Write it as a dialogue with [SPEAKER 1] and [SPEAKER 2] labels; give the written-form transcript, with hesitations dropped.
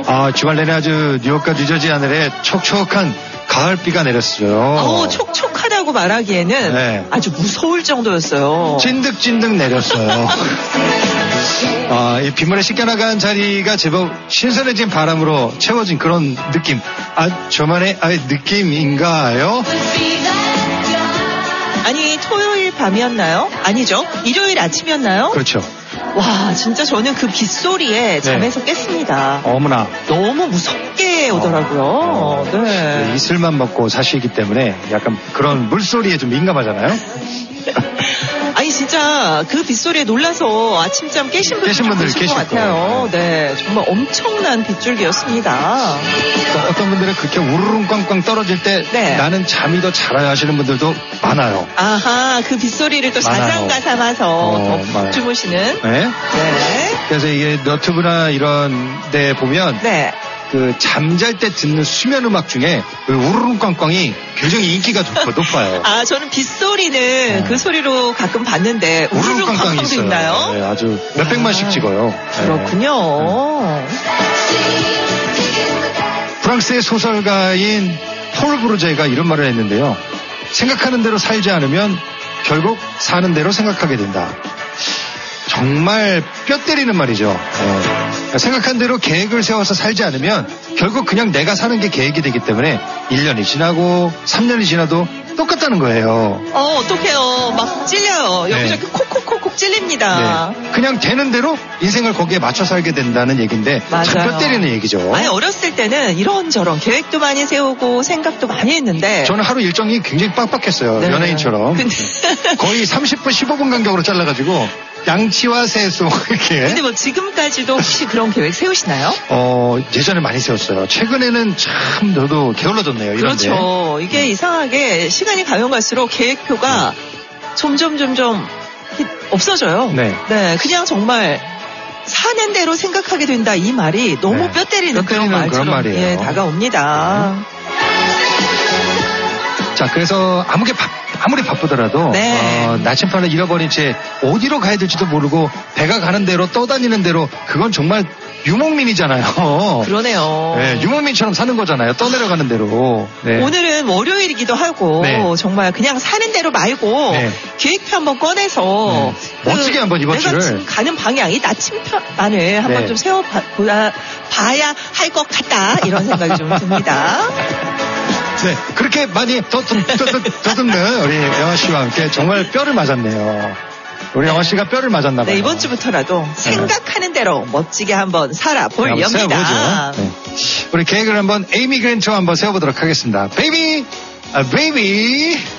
[SPEAKER 1] 주말 내내 아주 뉴욕과 뉴저지 하늘에 촉촉한 가을비가 내렸어요.
[SPEAKER 2] 촉촉하다고 말하기에는
[SPEAKER 1] 네.
[SPEAKER 2] 아주 무서울 정도였어요.
[SPEAKER 1] 찐득찐득 내렸어요. 이 빗물에 씻겨나간 자리가 제법 신선해진 바람으로 채워진 그런 느낌. 저만의 느낌인가요?
[SPEAKER 2] 아니, 토요일 밤이었나요? 아니죠. 일요일 아침이었나요?
[SPEAKER 1] 그렇죠.
[SPEAKER 2] 와, 진짜 저는 그 빗소리에 잠에서 깼습니다.
[SPEAKER 1] 어머나.
[SPEAKER 2] 너무 무섭게 오더라고요. 네.
[SPEAKER 1] 이슬만 먹고 사시기 때문에 약간 그런 물소리에 좀 민감하잖아요.
[SPEAKER 2] 아니, 진짜 그 빗소리에 놀라서 아침잠 깨신 분들 계실 것 같아요. 네, 정말 엄청난 빗줄기였습니다.
[SPEAKER 1] 어떤 분들은 그렇게 우르릉 꽝꽝 떨어질 때 나는 잠이 더 잘 와요 하시는 분들도 많아요.
[SPEAKER 2] 아하, 그 빗소리를 또 자장가 삼아서 더 주무시는.
[SPEAKER 1] 네. 그래서 이게 너튜브나 이런 데 보면 그 잠잘 때 듣는 수면 음악 중에 우르릉 꽝꽝이 굉장히 인기가 높아요.
[SPEAKER 2] 저는 빗소리는 그 소리로 가끔 봤는데 우르릉 꽝꽝도 있나요?
[SPEAKER 1] 네, 아주 몇백만씩 찍어요.
[SPEAKER 2] 그렇군요.
[SPEAKER 1] 프랑스의 소설가인 폴 브루제가 이런 말을 했는데요. 생각하는 대로 살지 않으면 결국 사는 대로 생각하게 된다. 정말 뼈 때리는 말이죠. 생각한 대로 계획을 세워서 살지 않으면 결국 그냥 내가 사는 게 계획이 되기 때문에 1년이 지나고 3년이 지나도 똑같다는 거예요.
[SPEAKER 2] 어떡해요. 막 찔려요. 여기저기 콕콕콕콕 찔립니다.
[SPEAKER 1] 네. 그냥 되는 대로 인생을 거기에 맞춰 살게 된다는 얘기인데 참 뼈 때리는 얘기죠.
[SPEAKER 2] 아니, 어렸을 때는 이런저런 계획도 많이 세우고 생각도 많이 했는데
[SPEAKER 1] 저는 하루 일정이 굉장히 빡빡했어요. 연예인처럼. 거의 30분 15분 간격으로 잘라가지고 양치와 세수 이렇게.
[SPEAKER 2] 근데 뭐 지금까지도 혹시 그런 계획 세우시나요?
[SPEAKER 1] 예전에 많이 세웠어요. 최근에는 참 저도 게을러졌네요. 이런데.
[SPEAKER 2] 그렇죠. 이게 이상하게 시간이 가면 갈수록 계획표가 점점 없어져요. 네, 그냥 정말 사는 대로 생각하게 된다 이 말이 너무 뼈 때리는 그런 말처럼 다가옵니다.
[SPEAKER 1] 자, 그래서 아무리 바쁘더라도 나침반을 잃어버린 채 어디로 가야 될지도 모르고 배가 가는 대로 떠다니는 대로 그건 정말 유목민이잖아요.
[SPEAKER 2] 그러네요.
[SPEAKER 1] 네, 유목민처럼 사는 거잖아요. 떠내려가는 대로. 네.
[SPEAKER 2] 오늘은 월요일이기도 하고 정말 그냥 사는 대로 말고 계획표 한번 꺼내서
[SPEAKER 1] 멋지게 한번 이번 주를
[SPEAKER 2] 내가 지금 가는 방향이 나침반을 한번 좀 세워봐야 할 것 같다 이런 생각이 좀 듭니다.
[SPEAKER 1] 네, 그렇게 많이 더듬는 우리 영아 씨와 함께 정말 뼈를 맞았네요. 우리 영아 씨가 뼈를 맞았나 봐요.
[SPEAKER 2] 네, 이번 주부터라도 생각하는 대로 멋지게 한번 살아보렵니다.
[SPEAKER 1] 우리 계획을 한번 에이미 그랜트와 한번 세워보도록 하겠습니다. 베이비!